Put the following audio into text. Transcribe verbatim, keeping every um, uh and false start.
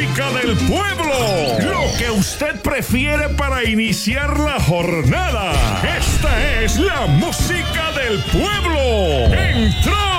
Del pueblo, lo que usted prefiere para iniciar la jornada. Esta es la música del pueblo. Entró